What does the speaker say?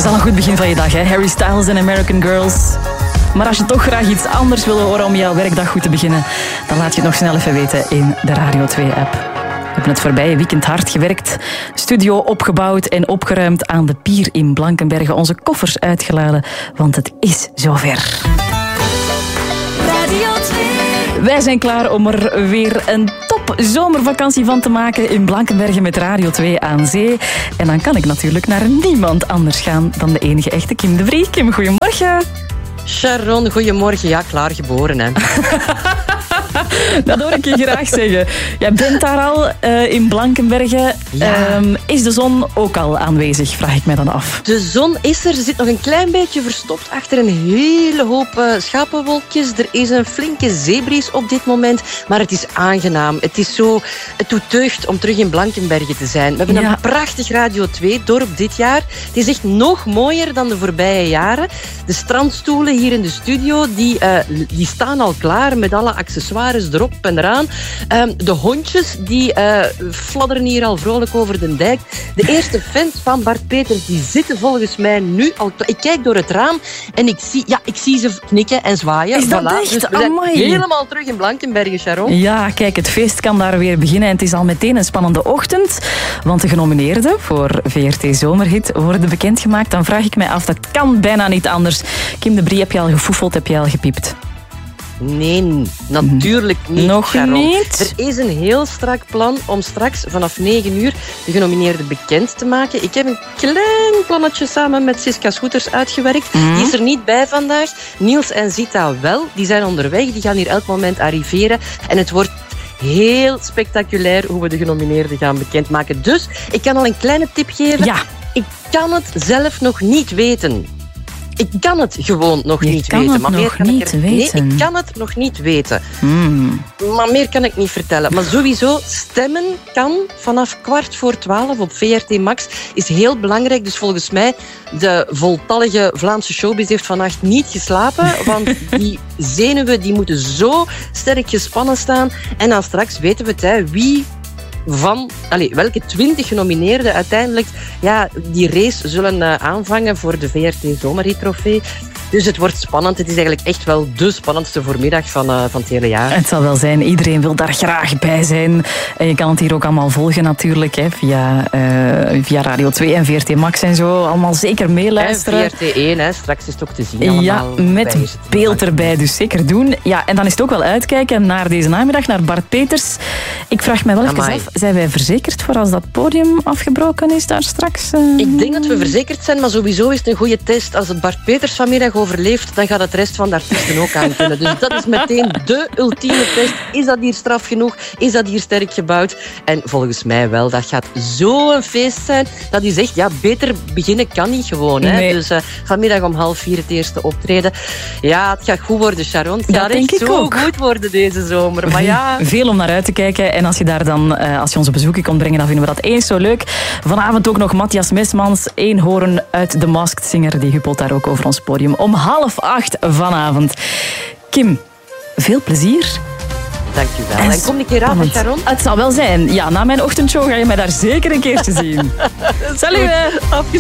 al een goed begin van je dag, hè? Harry Styles en American Girls. Maar als je toch graag iets anders wil horen om jouw werkdag goed te beginnen, dan laat je het nog snel even weten in de Radio 2-app. We hebben het voorbije weekend hard gewerkt. Studio opgebouwd en opgeruimd aan de pier in Blankenberge. Onze koffers uitgeladen, want het is zover. Radio 2. Wij zijn klaar om er weer een zomervakantie van te maken in Blankenberge met Radio 2 aan zee. En dan kan ik natuurlijk naar niemand anders gaan dan de enige echte Kim de Vrie. Kim, goedemorgen. Sharon, goedemorgen. Ja, klaargeboren, hè. Dat hoor ik je graag zeggen. Jij bent daar al in Blankenberge. Ja. Is de zon ook al aanwezig, vraag ik mij dan af. De zon is er. Ze zit nog een klein beetje verstopt achter een hele hoop schapenwolkjes. Er is een flinke zeebries op dit moment. Maar het is aangenaam. Het doet deugd om terug in Blankenberge te zijn. We hebben een prachtig Radio 2-dorp dit jaar. Het is echt nog mooier dan de voorbije jaren. De strandstoelen hier in de studio, die staan al klaar met alle accessoires erop en eraan. De hondjes, die fladderen hier al vrolijk over de dijk. De eerste fans van Bart Peters, die zitten volgens mij nu al... Ik kijk door het raam en ik zie ze knikken en zwaaien. Is dat echt? Dus we zijn helemaal terug in Blankenberge, Sharon. Ja, kijk, het feest kan daar weer beginnen. En het is al meteen een spannende ochtend. Want de genomineerden voor VRT Zomerhit worden bekendgemaakt. Dan vraag ik mij af, dat kan bijna niet anders. Kim de Brie, heb je al gefoefeld, heb je al gepiept? Nee, natuurlijk niet. Nog Sharon. niet? Er is een heel strak plan om straks vanaf 9 uur de genomineerden bekend te maken. Ik heb een klein plannetje samen met Siska Scooters uitgewerkt. Die is er niet bij vandaag. Niels en Zita wel. Die zijn onderweg. Die gaan hier elk moment arriveren. En het wordt heel spectaculair hoe we de genomineerden gaan bekendmaken. Dus ik kan al een kleine tip geven. Ja. Ik kan het zelf nog niet weten. Ik kan het gewoon nog niet weten. Maar meer kan ik Nee, ik kan het nog niet weten. Maar meer kan ik niet vertellen. Maar sowieso, stemmen kan vanaf 11:15 op VRT Max. Is heel belangrijk. Dus volgens mij, de voltallige Vlaamse showbiz heeft vannacht niet geslapen. Want die zenuwen die moeten zo sterk gespannen staan. En dan straks weten we het, hè, welke 20 genomineerden uiteindelijk die race zullen aanvangen voor de VRT Zomerhit-trofee. Dus het wordt spannend. Het is eigenlijk echt wel de spannendste voormiddag van het hele jaar. Het zal wel zijn. Iedereen wil daar graag bij zijn. En je kan het hier ook allemaal volgen natuurlijk, hè, via Radio 2 en VRT Max en zo. Allemaal zeker meeluisteren. VRT 1, hè, straks is het ook te zien allemaal. Ja, met beeld erbij, dus zeker doen. Ja, en dan is het ook wel uitkijken naar deze namiddag, naar Bart Peters. Ik vraag mij wel even af, zijn wij verzekerd voor als dat podium afgebroken is daar straks? Ik denk dat we verzekerd zijn, maar sowieso is het een goede test. Als het Bart Peters vanmiddag overleeft, dan gaat het rest van de artiesten ook aan kunnen. Dus dat is meteen de ultieme test. Is dat hier straf genoeg? Is dat hier sterk gebouwd? En volgens mij wel. Dat gaat zo'n feest zijn. Dat is echt, beter beginnen kan niet gewoon. Hè? Nee. Dus vanmiddag om 3:30 het eerste optreden. Ja, het gaat goed worden, Sharon. Het gaat denk echt ik zo ook goed worden deze zomer. Maar ja... Veel om naar uit te kijken. En als je daar dan, als je ons op bezoekje komt brengen, dan vinden we dat eens zo leuk. Vanavond ook nog Matthias Mesmans, eenhoorn uit The Masked Singer. Die huppelt daar ook over ons podium. Om 7:30 vanavond. Kim, veel plezier. Dankjewel. En kom een keer aan, Sharon. Het zal wel zijn. Ja, na mijn ochtendshow ga je mij daar zeker een keertje zien. Salut!